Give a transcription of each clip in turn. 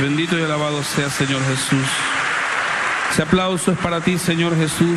Bendito y alabado sea Señor Jesús. Ese aplauso es para ti, Señor Jesús.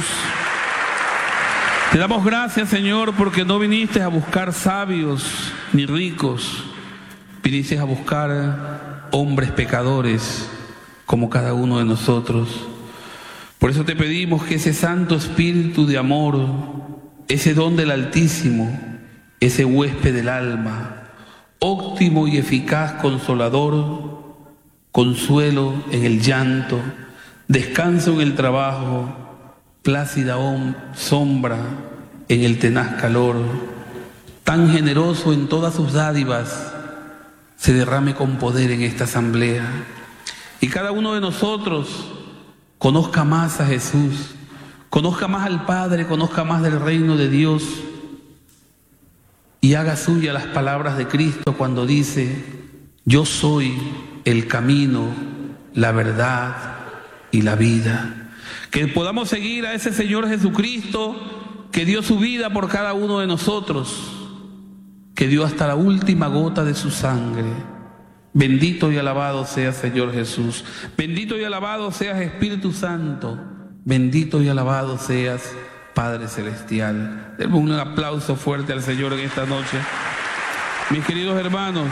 Te damos gracias, Señor, porque no viniste a buscar sabios ni ricos. Viniste a buscar hombres pecadores como cada uno de nosotros. Por eso te pedimos que ese Santo Espíritu de amor, ese don del Altísimo, ese huésped del alma, óptimo y eficaz consolador, consuelo en el llanto, descanso en el trabajo, plácida sombra en el tenaz calor, tan generoso en todas sus dádivas, se derrame con poder en esta asamblea. Y cada uno de nosotros conozca más a Jesús, conozca más al Padre, conozca más del reino de Dios y haga suya las palabras de Cristo cuando dice: yo soy el camino, la verdad y la vida. Que podamos seguir a ese Señor Jesucristo que dio su vida por cada uno de nosotros, que dio hasta la última gota de su sangre. Bendito y alabado seas, Señor Jesús. Bendito y alabado seas, Espíritu Santo. Bendito y alabado seas, Padre Celestial. Demos un aplauso fuerte al Señor en esta noche. Mis queridos hermanos,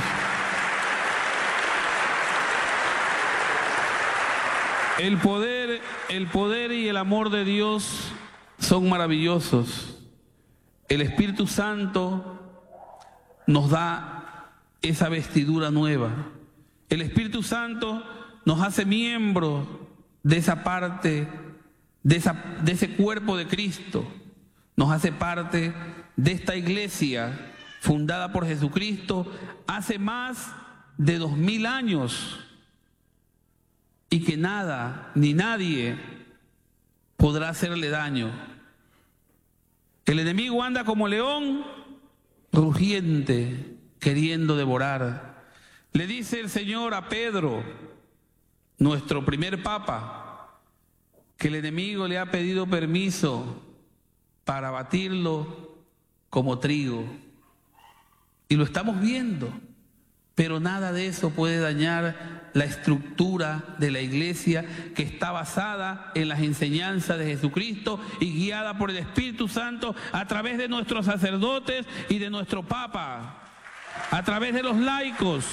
el poder y el amor de Dios son maravillosos. El Espíritu Santo nos da esa vestidura nueva. El Espíritu Santo nos hace miembros de esa parte, de ese cuerpo de Cristo. Nos hace parte de esta iglesia fundada por Jesucristo hace más de 2000 años. Y que nada ni nadie podrá hacerle daño. El enemigo anda como león rugiente, queriendo devorar. Le dice el Señor a Pedro, nuestro primer papa, que el enemigo le ha pedido permiso para batirlo como trigo. Y lo estamos viendo. Pero nada de eso puede dañar la estructura de la iglesia, que está basada en las enseñanzas de Jesucristo y guiada por el Espíritu Santo a través de nuestros sacerdotes y de nuestro Papa, a través de los laicos.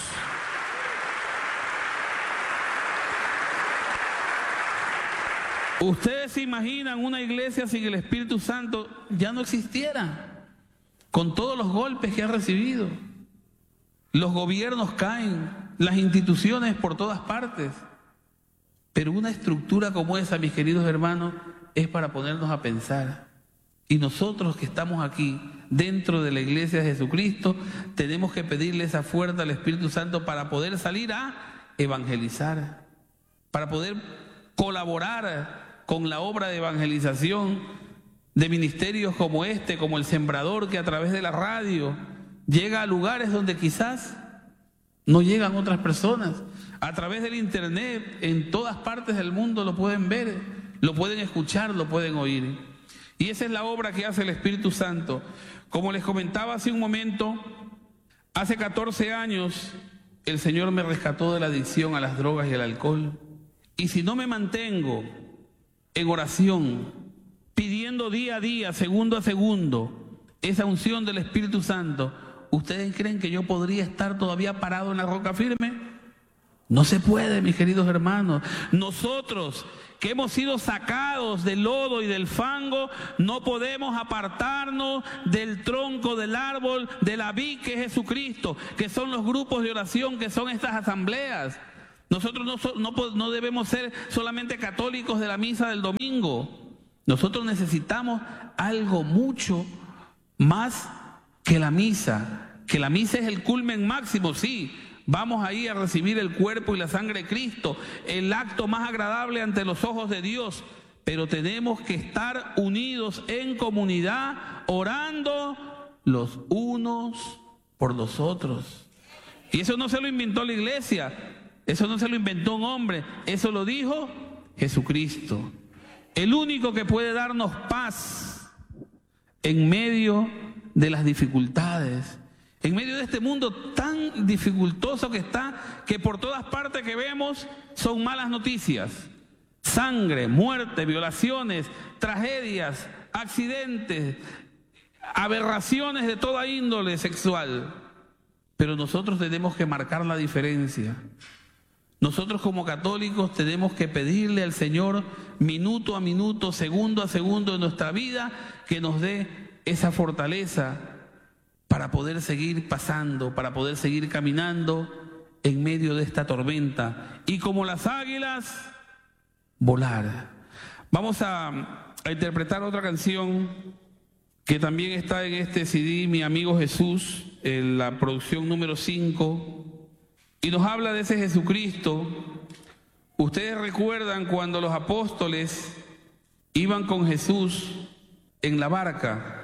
Ustedes se imaginan una iglesia sin el Espíritu Santo, ya no existiera, con todos los golpes que ha recibido. Los gobiernos caen, las instituciones por todas partes. Pero una estructura como esa, mis queridos hermanos, es para ponernos a pensar. Y nosotros que estamos aquí, dentro de la iglesia de Jesucristo, tenemos que pedirle esa fuerza al Espíritu Santo para poder salir a evangelizar, para poder colaborar con la obra de evangelización de ministerios como este, como El Sembrador, que a través de la radio llega a lugares donde quizás no llegan otras personas. A través del internet, en todas partes del mundo lo pueden ver, lo pueden escuchar, lo pueden oír. Y esa es la obra que hace el Espíritu Santo. Como les comentaba hace un momento, hace 14 años el Señor me rescató de la adicción a las drogas y al alcohol. Y si no me mantengo en oración, pidiendo día a día, segundo a segundo, esa unción del Espíritu Santo, ¿ustedes creen que yo podría estar todavía parado en la roca firme? No se puede, mis queridos hermanos. Nosotros que hemos sido sacados del lodo y del fango, no podemos apartarnos del tronco del árbol, de la vid que es Jesucristo, que son los grupos de oración, que son estas asambleas. Nosotros no debemos ser solamente católicos de la misa del domingo. Nosotros necesitamos algo mucho más que la misa es el culmen máximo, sí. Vamos ahí a recibir el cuerpo y la sangre de Cristo, el acto más agradable ante los ojos de Dios, pero tenemos que estar unidos en comunidad, orando los unos por los otros. Y eso no se lo inventó la iglesia, eso no se lo inventó un hombre, eso lo dijo Jesucristo. El único que puede darnos paz en medio de las dificultades, En medio de este mundo tan dificultoso que está, que por todas partes que vemos son malas noticias. Sangre, muerte, violaciones, tragedias, accidentes, aberraciones de toda índole sexual. Pero nosotros tenemos que marcar la diferencia. Nosotros como católicos tenemos que pedirle al Señor minuto a minuto, segundo a segundo de nuestra vida, que nos dé esa fortaleza para poder seguir pasando, para poder seguir caminando en medio de esta tormenta. Y como las águilas, volar. Vamos a interpretar otra canción que también está en este CD, Mi Amigo Jesús, en la producción número 5, y nos habla de ese Jesucristo. Ustedes recuerdan cuando los apóstoles iban con Jesús en la barca,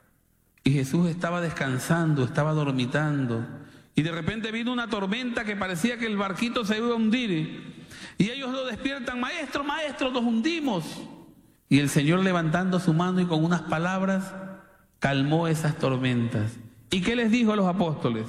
y Jesús estaba descansando, estaba dormitando, y de repente vino una tormenta que parecía que el barquito se iba a hundir, y ellos lo despiertan: maestro, maestro, nos hundimos. Y el Señor, levantando su mano y con unas palabras, calmó esas tormentas. ¿Y qué les dijo a los apóstoles?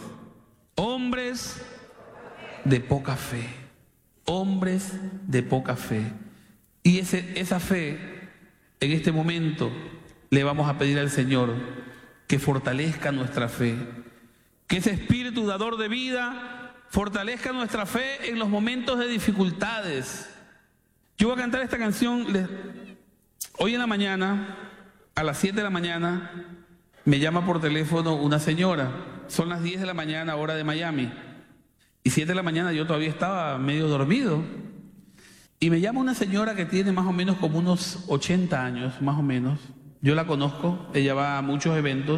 Hombres de poca fe, hombres de poca fe. Y esa fe, en este momento, le vamos a pedir al Señor que fortalezca nuestra fe, que ese espíritu dador de vida fortalezca nuestra fe en los momentos de dificultades. Yo voy a cantar esta canción. Hoy en la mañana, a las 7 de la mañana, me llama por teléfono una señora. Son las 10 de la mañana, hora de Miami. Y 7 de la mañana yo todavía estaba medio dormido. Y me llama una señora que tiene más o menos como unos 80 años, más o menos. Yo la conozco, ella va a muchos eventos.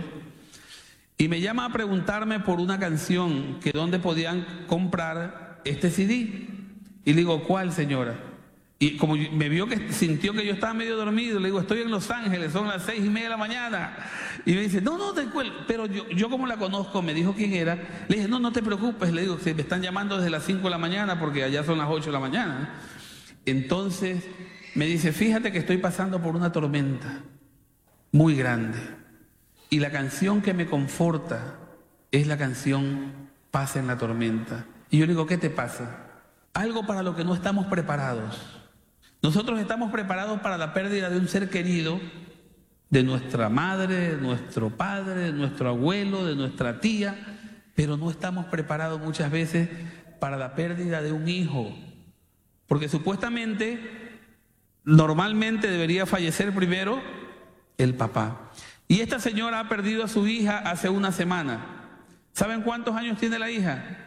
Y me llama a preguntarme por una canción, que dónde podían comprar este CD. Y le digo: ¿cuál, señora? Y como me vio que sintió que yo estaba medio dormido, le digo: estoy en Los Ángeles, son las 6:30 de la mañana. Y me dice: no, te cuelgo. Pero yo como la conozco, me dijo quién era. Le dije: no te preocupes. Le digo: se me están llamando desde las 5 de la mañana porque allá son las 8 de la mañana. Entonces me dice: fíjate que estoy pasando por una tormenta muy grande. Y la canción que me conforta es la canción Paz en la tormenta. Y yo le digo: ¿qué te pasa? Algo para lo que no estamos preparados. Nosotros estamos preparados para la pérdida de un ser querido, de nuestra madre, de nuestro padre, de nuestro abuelo, de nuestra tía, pero no estamos preparados muchas veces para la pérdida de un hijo. Porque supuestamente, normalmente debería fallecer primero el papá. Y esta señora ha perdido a su hija hace una semana. ¿Saben cuántos años tiene la hija?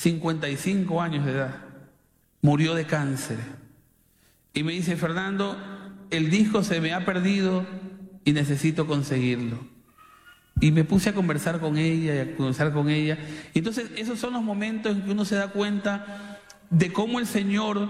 55 años de edad. Murió de cáncer. Y me dice: Fernando, el disco se me ha perdido y necesito conseguirlo. Y me puse a conversar con ella y a conversar con ella. Y entonces esos son los momentos en que uno se da cuenta de cómo el Señor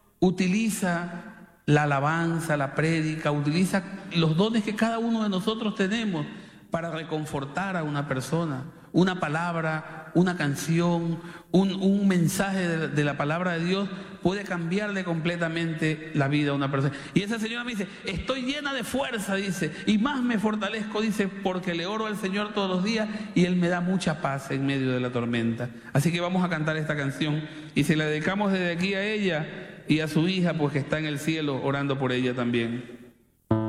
utiliza la alabanza, la prédica, utiliza los dones que cada uno de nosotros tenemos para reconfortar a una persona. Una palabra, una canción, un mensaje de la palabra de Dios puede cambiarle completamente la vida a una persona. Y esa señora me dice: estoy llena de fuerza, dice, y más me fortalezco, dice, porque le oro al Señor todos los días y Él me da mucha paz en medio de la tormenta. Así que vamos a cantar esta canción y se la dedicamos desde aquí a ella y a su hija, pues que está en el cielo, orando por ella también.